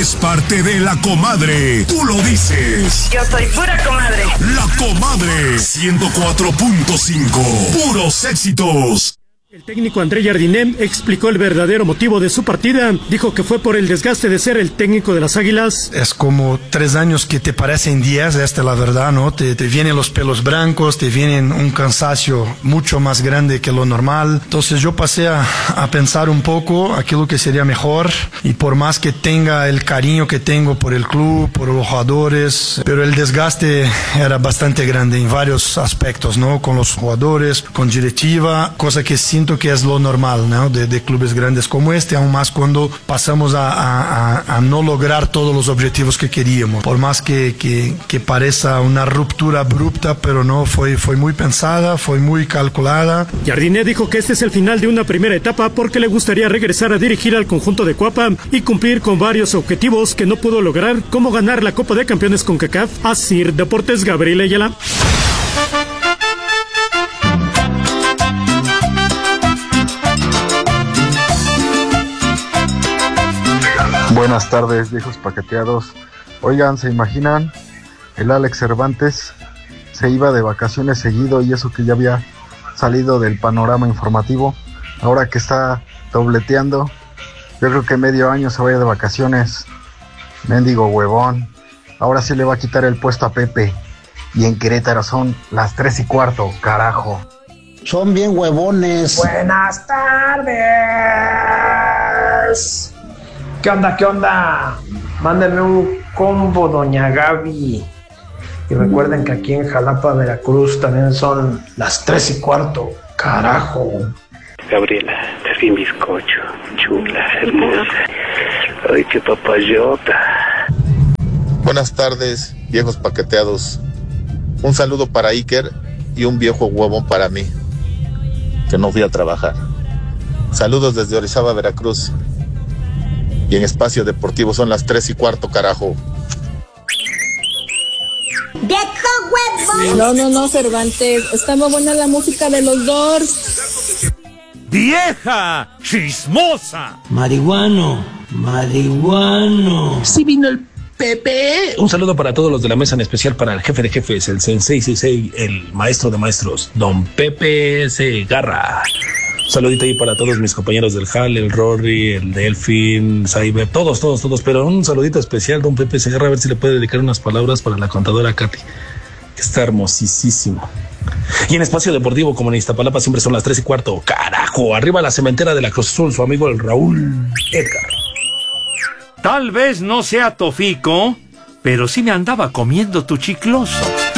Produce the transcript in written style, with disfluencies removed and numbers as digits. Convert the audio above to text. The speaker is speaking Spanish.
Es parte de La Comadre. Tú lo dices. Yo soy pura comadre. La Comadre 104.5. Puros éxitos. El técnico André Jardiné explicó el verdadero motivo de su partida. Dijo que fue por el desgaste de ser el técnico de las Águilas. Es como 3 años que te parecen 10, esta es la verdad, ¿no? Te vienen los pelos blancos, te vienen un cansancio mucho más grande que lo normal. Entonces yo pasé a pensar un poco aquello que sería mejor, y por más que tenga el cariño que tengo por el club, por los jugadores, pero el desgaste era bastante grande en varios aspectos, ¿no? Con los jugadores, con directiva, cosa que siento que es lo normal, ¿no? de clubes grandes como este, aún más cuando pasamos a no lograr todos los objetivos que queríamos. Por más que parezca una ruptura abrupta, pero no, fue muy pensada, fue muy calculada. Jardiné dijo que este es el final de una primera etapa porque le gustaría regresar a dirigir al conjunto de Cuapa y cumplir con varios objetivos que no pudo lograr, como ganar la Copa de Campeones con CONCACAF. Asir Deportes, Gabriel Ayala. Buenas tardes, viejos paqueteados. Oigan, ¿se imaginan? El Alex Cervantes se iba de vacaciones seguido, y eso que ya había salido del panorama informativo. Ahora que está dobleteando, yo creo que medio año se vaya de vacaciones. Mendigo huevón. Ahora sí le va a quitar el puesto a Pepe. Y en Querétaro son las 3:15, carajo. Son bien huevones. Buenas tardes. ¿Qué onda? ¿Qué onda? Mándenme un combo, doña Gaby. Y recuerden que aquí en Jalapa, Veracruz, también son las 3:15. Carajo. Gabriela, te vi bizcocho. Chula, hermosa. Ay, qué papayota. Buenas tardes, viejos paqueteados. Un saludo para Iker y un viejo huevón para mí, que no fui a trabajar. Saludos desde Orizaba, Veracruz. Y en Espacio Deportivo son las 3:15, carajo. No, Cervantes. Está muy buena la música de los Doors. ¡Vieja chismosa! Marihuano. Sí vino el Pepe. Un saludo para todos los de la mesa, en especial para el jefe de jefes, el Sensei Sensei, el maestro de maestros, don Pepe Segarra. Saludito ahí para todos mis compañeros del HAL, el Rory, el Delfín, Cyber, todos, pero un saludito especial, don Pepe Segarra, a ver si le puede dedicar unas palabras para la contadora Katy, que está hermosísimo. Y en Espacio Deportivo, como en Iztapalapa, siempre son las 3:15, carajo, arriba la cementera de la Cruz Azul, su amigo el Raúl Edgar. Tal vez no sea tofico, pero sí me andaba comiendo tu chicloso.